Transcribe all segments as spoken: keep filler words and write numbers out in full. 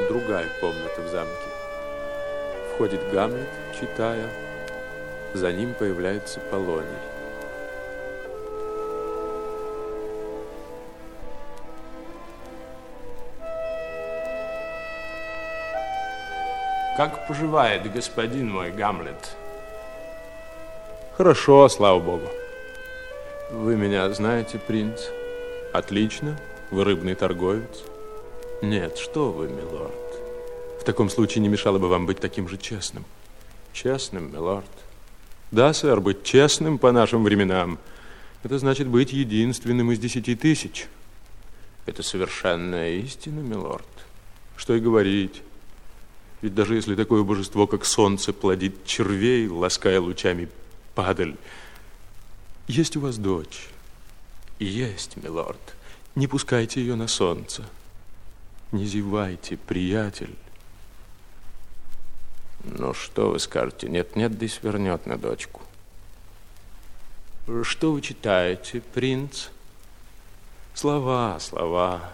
другая комната в замке. Входит Гамлет, читая. За ним появляется Полоний. Как поживает господин мой Гамлет? Хорошо, слава богу. Вы меня знаете, принц? Отлично. Вы рыбный торговец? Нет, что вы, милорд. В таком случае не мешало бы вам быть таким же честным. Честным, милорд. Да, сэр, быть честным по нашим временам. Это значит быть единственным из десяти тысяч. Это совершенная истина, милорд. Что и говорить. Ведь даже если такое божество, как солнце, плодит червей, лаская лучами падаль, есть у вас дочь. Есть, милорд. Не пускайте ее на солнце. Не зевайте, приятель. Ну, что вы скажете? Нет-нет, да и свернет на дочку. Что вы читаете, принц? Слова, слова.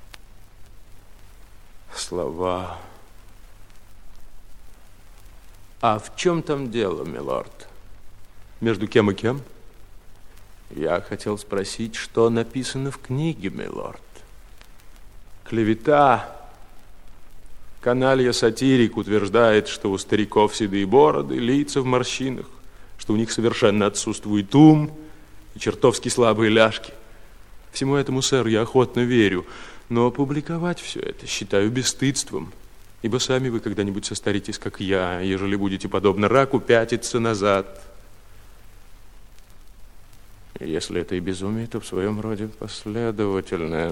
Слова. А в чем там дело, милорд? Между кем и кем? Я хотел спросить, что написано в книге, милорд. Клевета. Каналья-сатирик утверждает, что у стариков седые бороды, лица в морщинах, что у них совершенно отсутствует ум и чертовски слабые ляжки. Всему этому, сэр, я охотно верю, но опубликовать все это считаю бесстыдством, ибо сами вы когда-нибудь состаритесь, как я, ежели будете, подобно раку, пятиться назад. И если это и безумие, то в своем роде последовательное.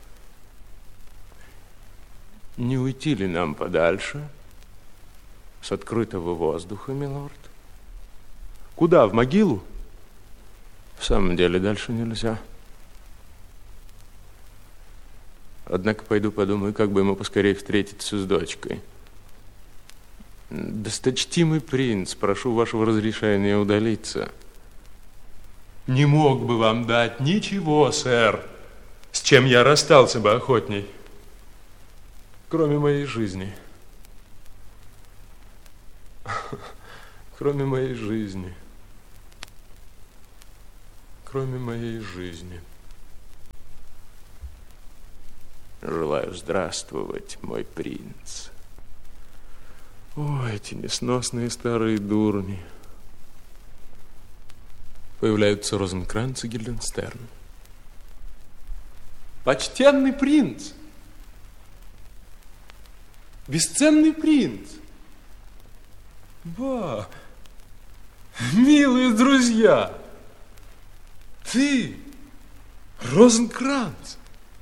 Не уйти ли нам подальше, с открытого воздуха, милорд? Куда, в могилу? В самом деле, дальше нельзя. Однако пойду подумаю, как бы ему поскорее встретиться с дочкой. Досточтимый принц, прошу вашего разрешения удалиться. Не мог бы вам дать ничего, сэр, с чем я расстался бы охотней, кроме моей жизни. Кроме моей жизни. Кроме моей жизни. Желаю здравствовать, мой принц. О, эти несносные старые дурни. Появляются Розенкранц и Гильденстерн. Почтенный принц! Бесценный принц! Ба! Милые друзья! Ты, Розенкранц!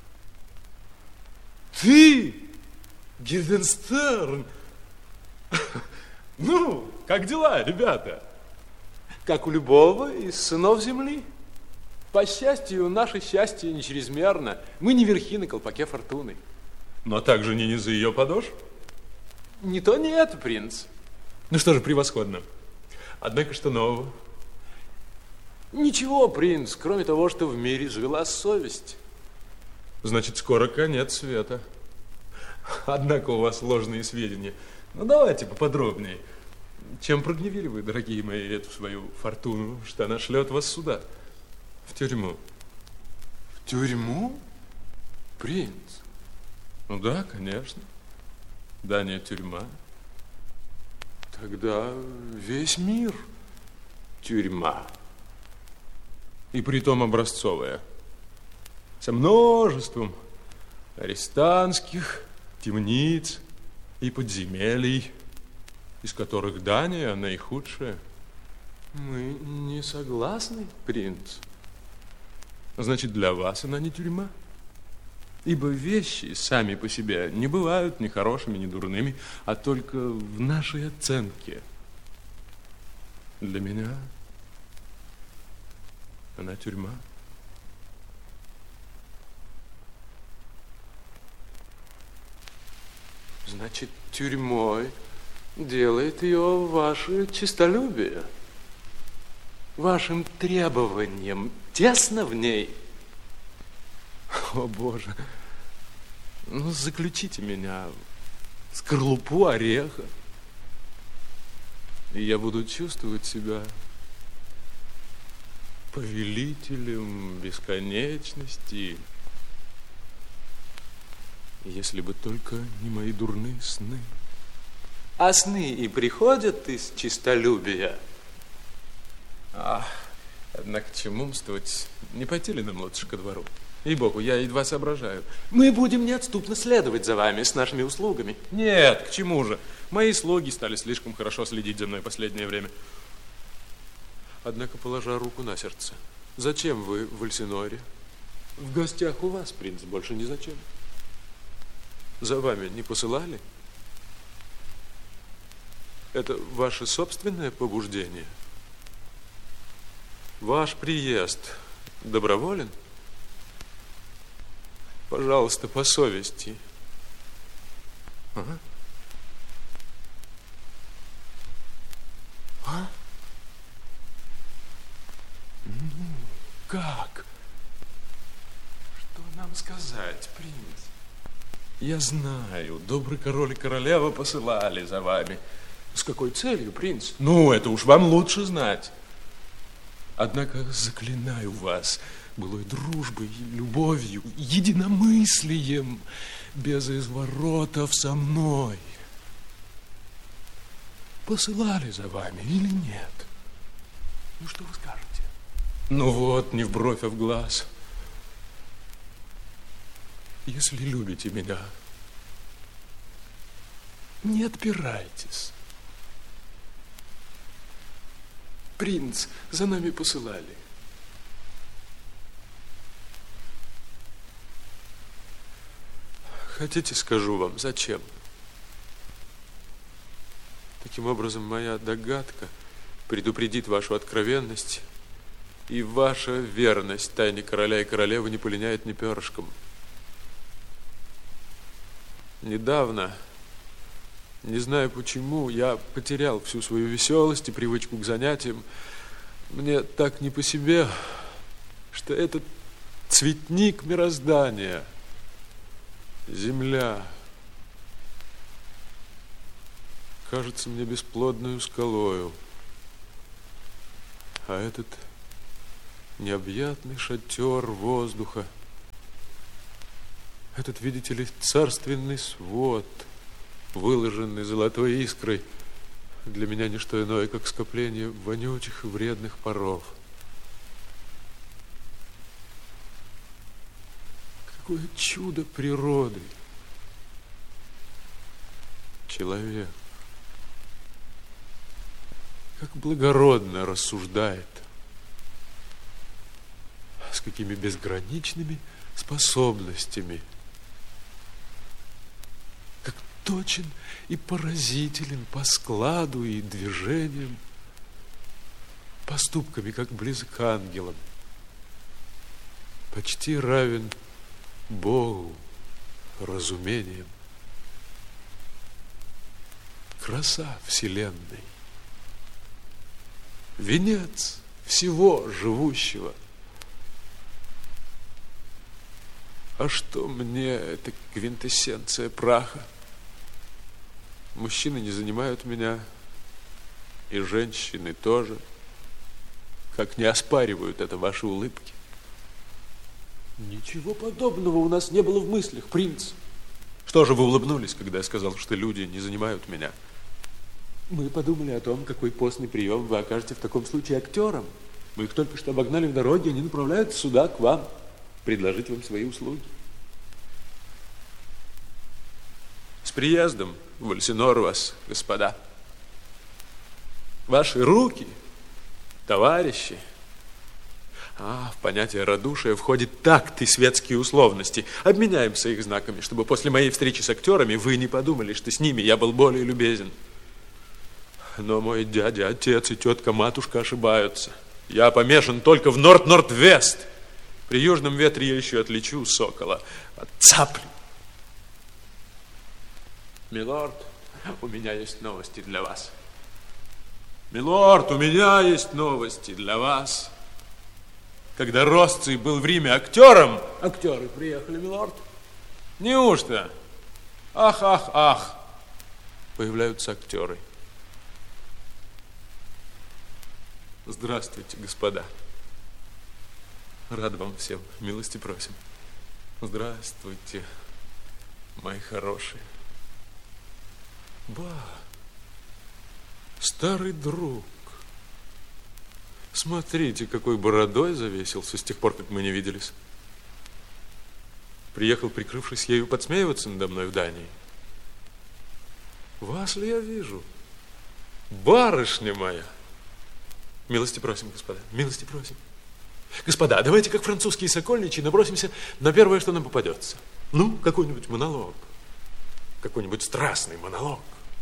Ты, Гильденстерн! Ну, как дела, ребята? Как у любого из сынов земли. По счастью, наше счастье не чрезмерно. Мы не верхи на колпаке фортуны. Но также не низы ее подошв. Не то, не это, принц. Ну что же, превосходно. Однако, что нового? Ничего, принц, кроме того, что в мире завелась совесть. Значит, скоро конец света. Однако у вас ложные сведения. Ну, давайте поподробнее. Чем прогневили вы, дорогие мои, эту свою фортуну, что она шлет вас сюда, в тюрьму? В тюрьму? Принц? Ну да, конечно. Да, не тюрьма. Тогда весь мир тюрьма. И притом образцовая. Со множеством арестантских темниц и подземелий, из которых Дания наихудшая. Мы не согласны, принц. Значит, для вас она не тюрьма? Ибо вещи сами по себе не бывают ни хорошими, ни дурными, а только в нашей оценке. Для меня она тюрьма. Значит, тюрьмой делает ее ваше честолюбие. Вашим требованием тесно в ней. О, Боже, ну, заключите меня скорлупу ореха. И я буду чувствовать себя повелителем бесконечности, если бы только не мои дурные сны. А сны и приходят из честолюбия. Ах, однако чему умствовать? Не пойти ли нам лучше ко двору? Ей-богу, я едва соображаю. Мы будем неотступно следовать за вами с нашими услугами. Нет, к чему же? Мои слуги стали слишком хорошо следить за мной последнее время. Однако, положа руку на сердце, зачем вы в Эльсиноре? В гостях у вас, принц, больше ни зачем. За вами не посылали? Это ваше собственное побуждение? Ваш приезд доброволен? Пожалуйста, по совести. Ага. А? Ну, как? Что нам сказать, принц? Я знаю, добрый король и королева посылали за вами. С какой целью, принц? Ну, это уж вам лучше знать. Однако заклинаю вас былой дружбой, любовью, единомыслием, без изворотов со мной. Посылали за вами или нет? Ну, что вы скажете? Ну вот, не в бровь, а в глаз. Если любите меня, не отпирайтесь. Принц, за нами посылали. Хотите, скажу вам, зачем? Таким образом, моя догадка предупредит вашу откровенность, и ваша верность тайне короля и королевы не полиняет ни перышком. Недавно, не знаю почему, я потерял всю свою веселость и привычку к занятиям. Мне так не по себе, что этот цветник мироздания, земля, кажется мне бесплодную скалою, а этот необъятный шатер воздуха, этот, видите ли, царственный свод, выложенный золотой искрой, для меня не что иное, как скопление вонючих и вредных паров. Какое чудо природы! Человек, как благородно рассуждает, с какими безграничными способностями, как точен и поразителен по складу и движениям, поступками, как близок к ангелам, почти равен Богу разумением. Краса вселенной, венец всего живущего. А что мне эта квинтэссенция праха? Мужчины не занимают меня, и женщины тоже, как не оспаривают это ваши улыбки. Ничего подобного у нас не было в мыслях, принц. Что же вы улыбнулись, когда я сказал, что люди не занимают меня? Мы подумали о том, какой постный прием вы окажете в таком случае актерам. Мы их только что обогнали в дороге, они направляются сюда, к вам, предложить вам свои услуги. С приездом в Эльсинор вас, господа. Ваши руки, товарищи. А, в понятие радушия входит такт и светские условности. Обменяемся их знаками, чтобы после моей встречи с актерами вы не подумали, что с ними я был более любезен. Но мой дядя, отец и тетка-матушка ошибаются. Я помешан только в норд-норд-вест. При южном ветре я еще отличу сокола от цапли. Милорд, у меня есть новости для вас. Милорд, у меня есть новости для вас. Когда Росций был в Риме актером... Актеры приехали, милорд. Неужто? Ах, ах, ах. появляются актеры. Здравствуйте, господа. Рад вам всем. Милости просим. Здравствуйте, мои хорошие. Ба, старый друг. Смотрите, какой бородой завесился с тех пор, как мы не виделись. Приехал, прикрывшись ею, подсмеиваться надо мной в Дании. Вас ли я вижу? Барышня моя. Милости просим, господа, милости просим. Господа, давайте, как французские сокольничьи, набросимся на первое, что нам попадется. Ну, какой-нибудь монолог. Какой-нибудь страстный монолог.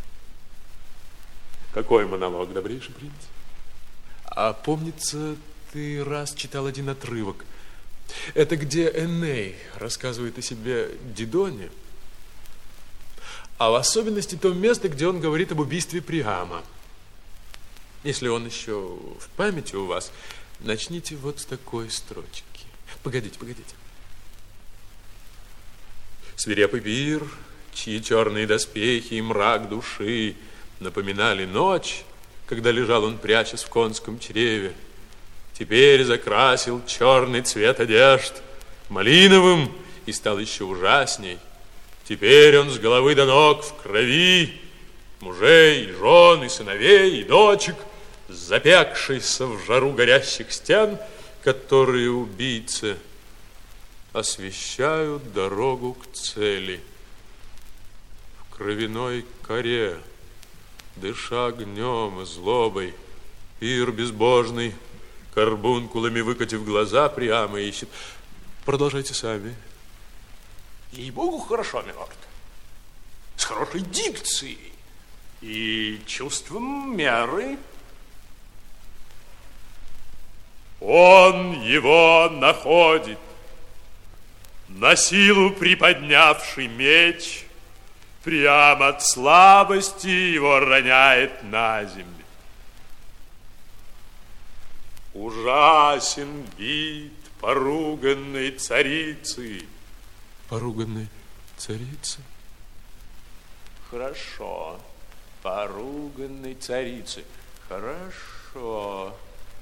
Какой монолог, добрейший принц? А помнится, ты раз читал один отрывок. Это где Эней рассказывает о себе Дидоне, а в особенности то место, где он говорит об убийстве Приама. Если он еще в памяти у вас, начните вот с такой строчки. Погодите, погодите. Свирепый пир, чьи черные доспехи и мрак души напоминали ночь, когда лежал он, прячась в конском чреве, теперь закрасил черный цвет одежд малиновым и стал еще ужасней. Теперь он с головы до ног в крови, мужей, и жен, и сыновей, и дочек, запекшийся в жару горящих стен, которые убийцы освещают дорогу к цели. В кровяной коре, дыша огнем и злобой, пир безбожный, карбункулами выкатив глаза, Приама ищет. Продолжайте сами. Ей-богу, хорошо, милорд. С хорошей дикцией и чувством меры. Он его находит, на силу приподнявший меч, прямо от слабости его роняет на землю. Ужасен вид поруганной царицы. Поруганной царицы? Хорошо. Поруганной царицы. Хорошо.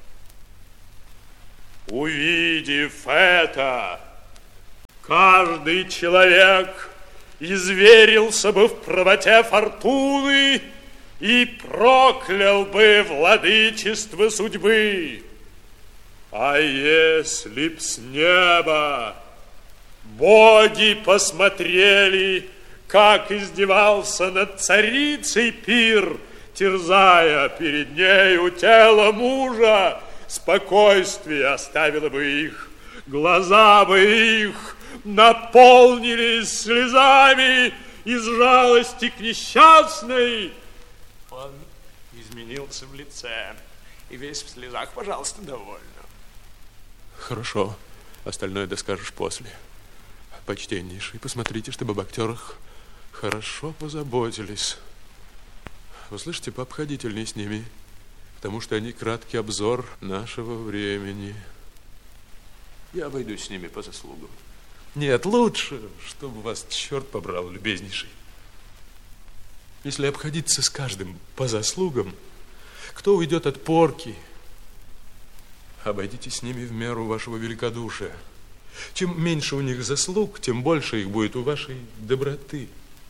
Увидев это, каждый человек изверился бы в правоте фортуны и проклял бы владычество судьбы. А если б с неба боги посмотрели, как издевался над царицей пир, терзая перед нею тело мужа, спокойствие оставило бы их, глаза бы их наполнились слезами из жалости к несчастной. Он изменился в лице и весь в слезах. Пожалуйста, довольно. Хорошо. Остальное доскажешь после. Почтеннейший, посмотрите, чтобы об актерах хорошо позаботились. Вы слышите, пообходительней с ними, потому что они краткий обзор нашего времени. Я обойдусь с ними по заслугам. Нет, лучше, чтобы вас черт побрал, любезнейший. Если обходиться с каждым по заслугам, кто уйдет от порки, обойдитесь с ними в меру вашего великодушия. Чем меньше у них заслуг, тем больше их будет у вашей доброты.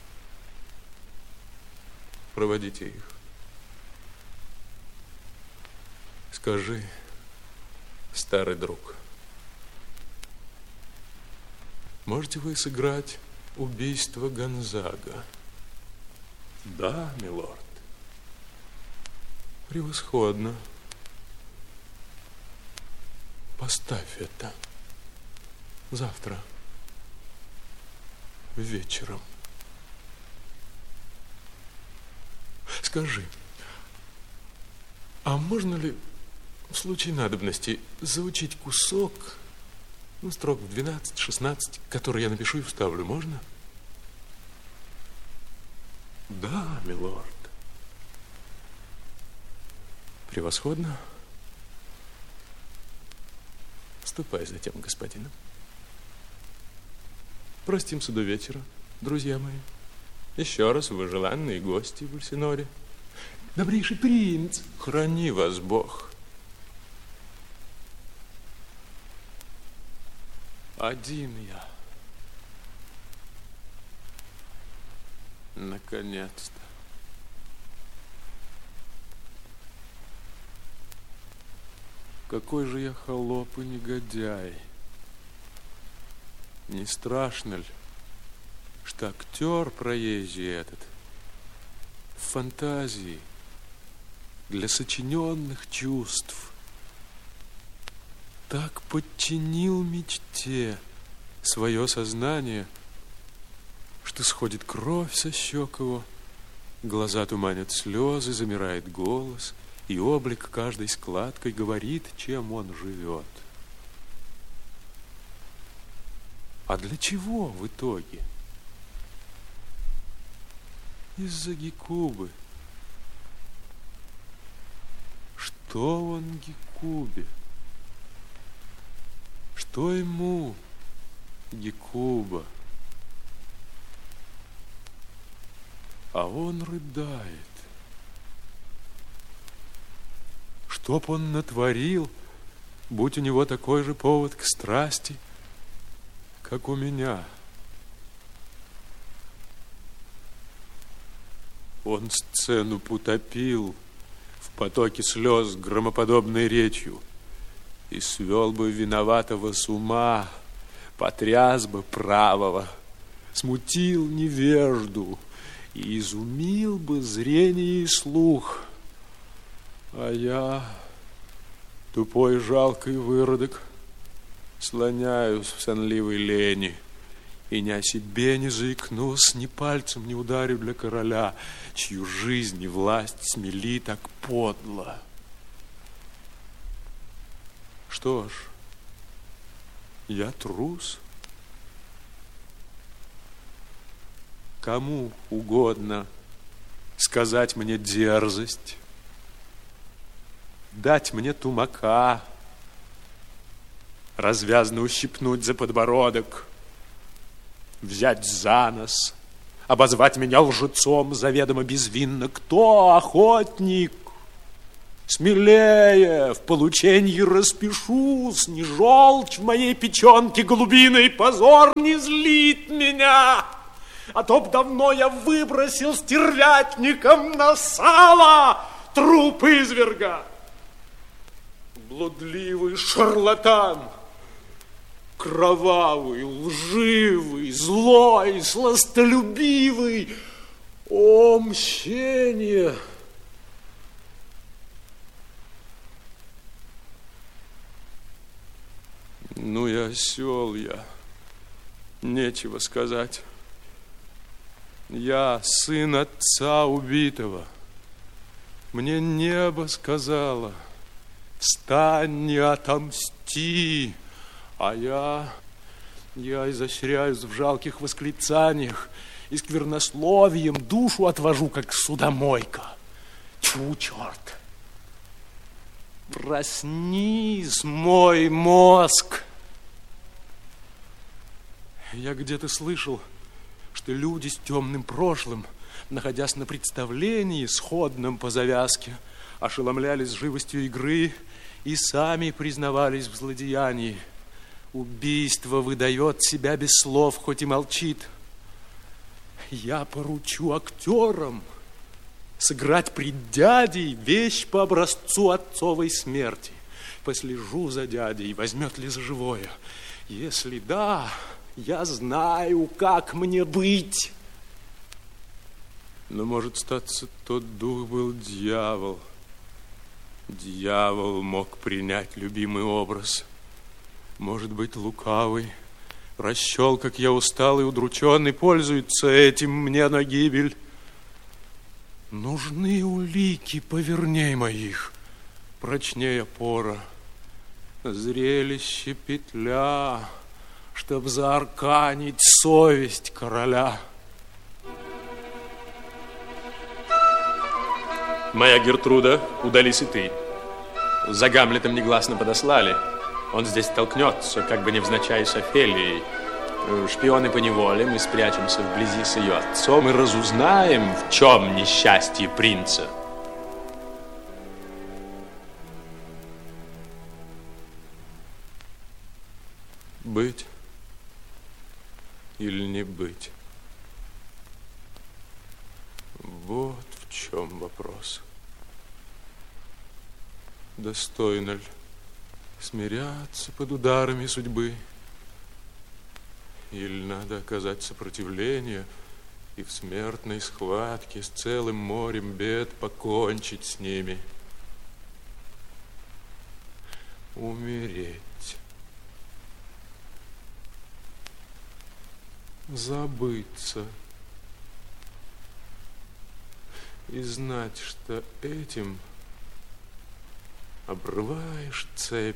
Проводите их. Скажи, старый друг, можете вы сыграть убийство Гонзага? Да, милорд. Превосходно. Поставь это завтра вечером. Скажи, а можно ли в случае надобности заучить кусок, ну, строк в двенадцать-шестнадцать, который я напишу и вставлю, можно? Да, милорд. Превосходно. Ступай за тем господином. Простимся до вечера, друзья мои. Еще раз вы желанные гости в Эльсиноре. Добрейший принц, храни вас Бог. Один я. Наконец-то. Какой же я холоп и негодяй. Не страшно ли, что актер проезжий этот в фантазии для сочиненных чувств так подчинил мечте свое сознание, что сходит кровь со щек его, глаза туманят слезы, замирает голос, и облик каждой складкой говорит, чем он живет. А для чего в итоге? Из-за Гекубы. Что он Гекубе? Что ему Гекуба? А он рыдает. Что б он натворил, будь у него такой же повод к страсти, как у меня? Он сцену потопил в потоке слез громоподобной речью и свел бы виноватого с ума, потряс бы правого, смутил невежду и изумил бы зрение и слух. А я, тупой жалкий выродок, слоняюсь в сонливой лени и ни о себе не заикнусь, ни пальцем не ударю для короля, чью жизнь и власть смели так подло. Что ж, я трус. Кому угодно сказать мне дерзость, дать мне тумака, развязно ущипнуть за подбородок, взять за нос, обозвать меня лжецом заведомо безвинно. Кто охотник? Смелее, в получении распишусь, не желчь в моей печенке голубиной, позор не злит меня, а то б давно я выбросил стервятником на сало труп изверга. Блудливый шарлатан, кровавый, лживый, злой, сластолюбивый. О, мщение! Ну и осел я, нечего сказать. Я сын отца убитого. Мне небо сказало: встань, не отомсти. А я, я изощряюсь в жалких восклицаниях и сквернословием душу отвожу, как судомойка. Тьфу, черт! Проснись, мой мозг! Я где-то слышал, что люди с темным прошлым, находясь на представлении, сходном по завязке, ошеломлялись живостью игры и сами признавались в злодеянии. Убийство выдает себя без слов, хоть и молчит. Я поручу актерам сыграть пред дядей вещь по образцу отцовой смерти. Послежу за дядей, возьмет ли за живое. Если да, я знаю, как мне быть. Но, может, статься, тот дух был дьявол. Дьявол мог принять любимый образ. Может быть, лукавый расчел, как я устал и удрученный, пользуется этим мне на гибель. Нужны улики поверней моих, прочнее опора. Зрелище петля, чтоб заарканить совесть короля. Моя Гертруда, удались и ты. За Гамлетом негласно подослали. Он здесь толкнется, как бы невзначай с Офелией. шпионы по неволе, мы спрячемся вблизи с ее отцом и разузнаем, в чем несчастье принца. Быть или не быть? Вот в чем вопрос. Достойно ли смиряться под ударами судьбы? Или надо оказать сопротивление и в смертной схватке с целым морем бед покончить с ними? Умереть. Забыться. И знать, что этим обрываешь цепь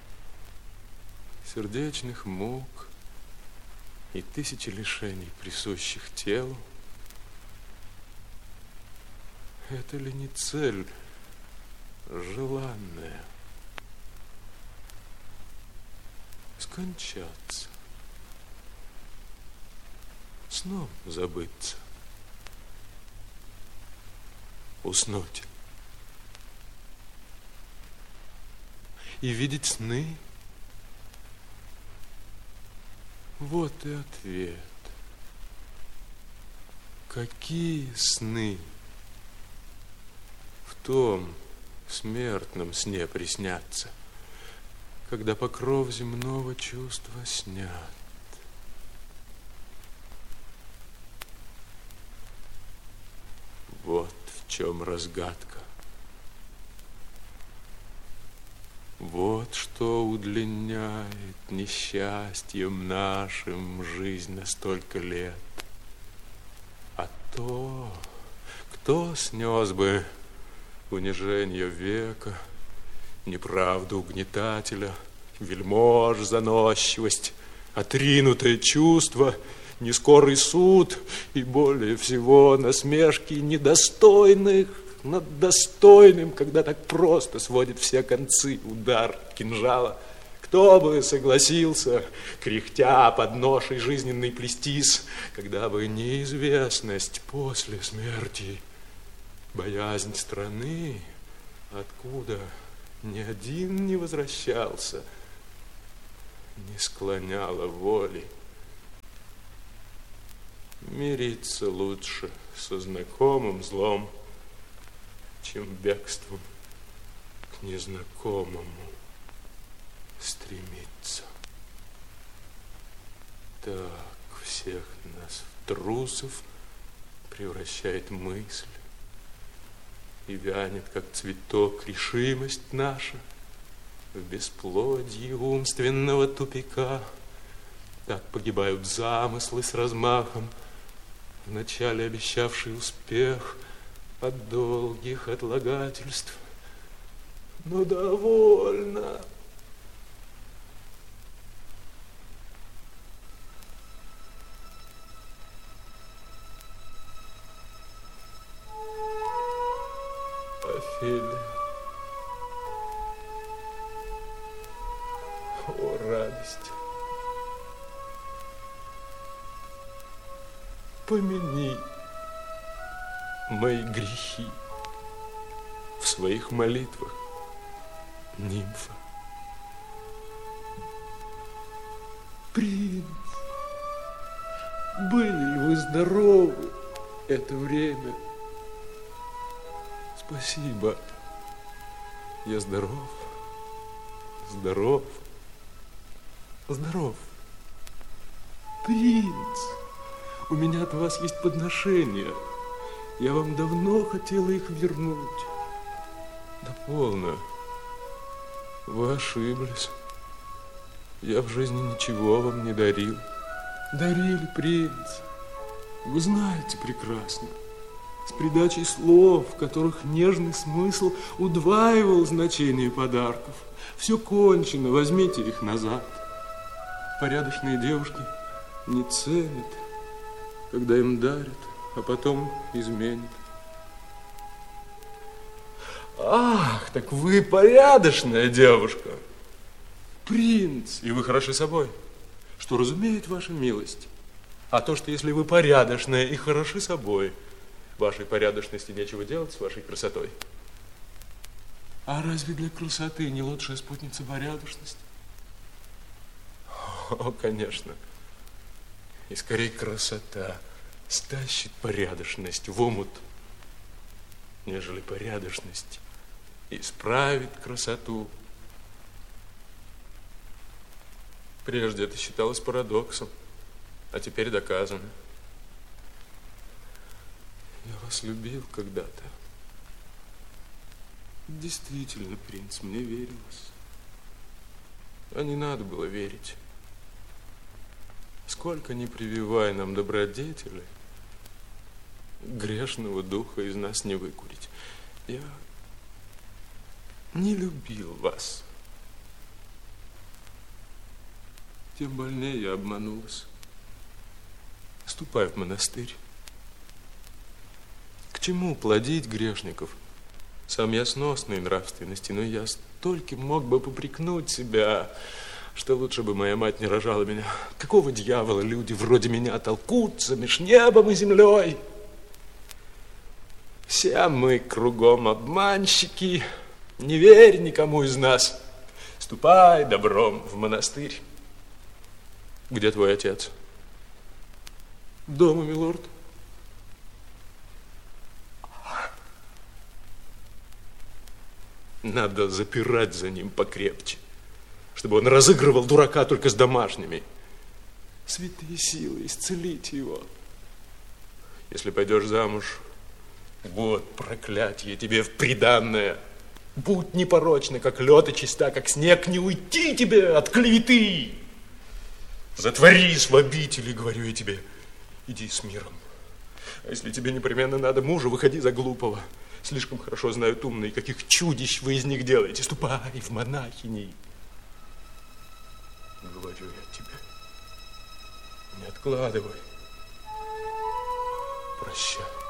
сердечных мук и тысячи лишений, присущих телу. Это ли не цель желанная? Скончаться, сном забыться, уснуть и видеть сны. Вот и ответ. Какие сны в том смертном сне приснятся, когда покров земного чувства снят? Вот в чем разгадка. Вот что удлиняет несчастьем нашим жизнь на столько лет. А то, кто снес бы унижение века, неправду угнетателя, вельмож заносчивость, отринутое чувство, нескорый суд и более всего насмешки недостойных над достойным, когда так просто сводит все концы удар кинжала. Кто бы согласился, кряхтя под ношей жизненный плестись, когда бы неизвестность после смерти, боязнь страны, откуда ни один не возвращался, не склоняла воли. Мириться лучше со знакомым злом, чем бегством к незнакомому стремиться. Так всех нас в трусов превращает мысль, и вянет, как цветок, решимость наша в бесплодье умственного тупика. Так погибают замыслы с размахом, вначале обещавший успех от долгих отлагательств. Но довольно. Офелия, о радость, помяни мои грехи в своих молитвах, нимфа. Принц, были ли вы здоровы это время? Спасибо, я здоров, здоров, здоров. Принц, у меня от вас есть подношения. Я вам давно хотела их вернуть. Да полно. Вы ошиблись. Я в жизни ничего вам не дарил. Дарили, принц. Вы знаете прекрасно. С придачей слов, в которых нежный смысл удваивал значение подарков. Все кончено, возьмите их назад. Порядочные девушки не ценят, когда им дарят, а потом изменят. Ах, так вы порядочная девушка. Принц, и вы хороши собой. что разумеет ваша милость. А то, что если вы порядочная и хороши собой, вашей порядочности нечего делать с вашей красотой. А разве для красоты не лучшая спутница порядочность? О, конечно. И скорее красота стащит порядочность в омут, нежели порядочность исправит красоту. Прежде это считалось парадоксом, а теперь доказано. Я вас любил когда-то. Действительно, принц, мне верилось. А не надо было верить. Сколько ни прививай нам добродетели, грешного духа из нас не выкурить. Я не любил вас. Тем больнее я обманулась. Ступай в монастырь. К чему плодить грешников? Сам я сносной нравственности, но я столько мог бы попрекнуть себя, что лучше бы моя мать не рожала меня. Какого дьявола люди вроде меня толкутся меж небом и землей? Все мы кругом обманщики. Не верь никому из нас. Ступай добром в монастырь. Где твой отец? Дома, милорд. Надо запирать за ним покрепче, чтобы он разыгрывал дурака только с домашними. Святые силы, исцелите его. Если пойдешь замуж, вот проклятие тебе в приданное. Будь непорочна, как лед, и чиста, как снег, не уйти тебе от клеветы. Затворись в обители, говорю я тебе. Иди с миром. А если тебе непременно надо мужа, выходи за глупого. Слишком хорошо знают умные, каких чудищ вы из них делаете. Ступай в монахини. Говорю я тебе. Не откладывай. Прощай.